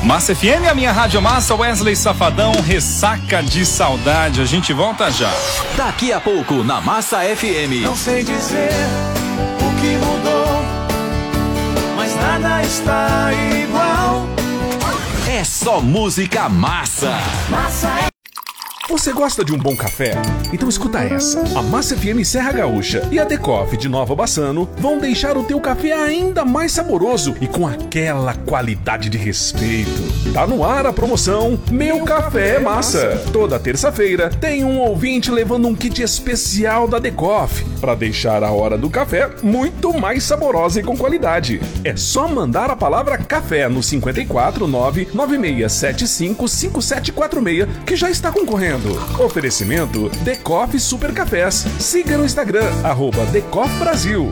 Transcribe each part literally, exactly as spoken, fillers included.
Massa F M, a minha rádio massa, Wesley Safadão, Ressaca de Saudade. A gente volta já. Daqui a pouco, na Massa F M. Não sei dizer o que mudou, mas nada está igual. É só música massa. Massa é... Você gosta de um bom café? Então escuta essa. A Massa F M Serra Gaúcha e a Decoff de Nova Bassano vão deixar o teu café ainda mais saboroso e com aquela qualidade de respeito. Tá no ar a promoção Meu Café é Massa. Toda terça-feira tem um ouvinte levando um kit especial da Decoff para deixar a hora do café muito mais saborosa e com qualidade. É só mandar a palavra café no cinco quatro nove nove seis sete cinco cinco sete quatro seis que já está concorrendo. Oferecimento Decoff Super Cafés. Siga no Instagram, arroba Decoff Brasil.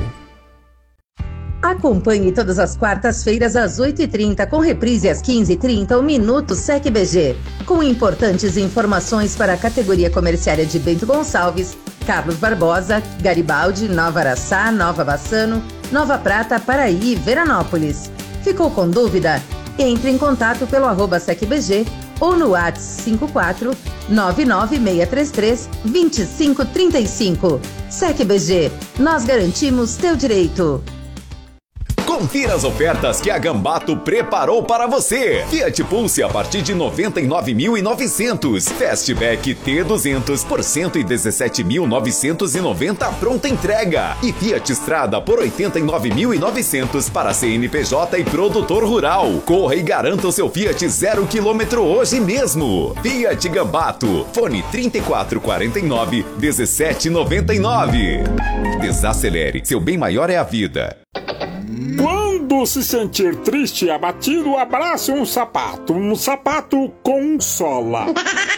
Acompanhe todas as quartas-feiras às oito e trinta, com reprise às quinze e trinta, o Minuto S E C B G, com importantes informações para a categoria comerciária de Bento Gonçalves, Carlos Barbosa, Garibaldi, Nova Araçá, Nova Bassano, Nova Prata, Paraí e Veranópolis. Ficou com dúvida? Entre em contato pelo arroba S E C B G ou no WhatsApp cinco quatro nove nove seis três três dois cinco três cinco. S E C B G, nós garantimos teu direito. Confira as ofertas que a Gambato preparou para você. Fiat Pulse a partir de noventa e nove mil e novecentos. Fastback T duzentos por cento e dezessete mil novecentos e noventa pronta entrega. E Fiat Strada por oitenta e nove mil e novecentos para C N P J e produtor rural. Corra e garanta o seu Fiat zero quilômetro hoje mesmo. Fiat Gambato. Fone trinta e quatro quarenta e nove, dezessete noventa e nove. Desacelere. Seu bem maior é a vida. Quando se sentir triste e abatido, abrace um sapato. Um sapato com sola.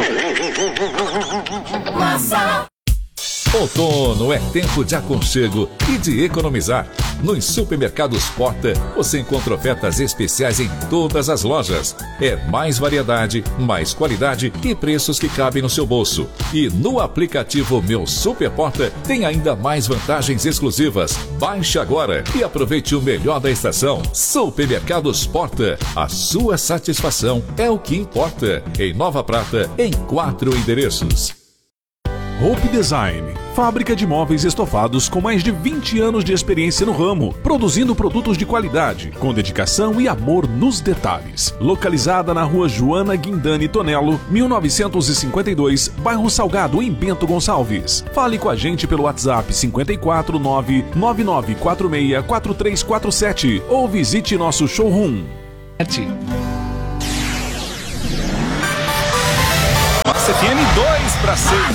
Massa. Outono é tempo de aconchego e de economizar. Nos supermercados Porta, você encontra ofertas especiais em todas as lojas. É mais variedade, mais qualidade e preços que cabem no seu bolso. E no aplicativo Meu Super Porta tem ainda mais vantagens exclusivas. Baixe agora e aproveite o melhor da estação. Supermercados Porta, a sua satisfação é o que importa. Em Nova Prata, em quatro endereços. Hope Design, fábrica de móveis estofados com mais de vinte anos de experiência no ramo, produzindo produtos de qualidade, com dedicação e amor nos detalhes. Localizada na rua Joana Guindani Tonello, mil novecentos e cinquenta e dois, bairro Salgado, em Bento Gonçalves. Fale com a gente pelo WhatsApp cinco quatro nove nove nove quatro seis quatro três quatro sete ou visite nosso showroom. Massa F M dois para seis.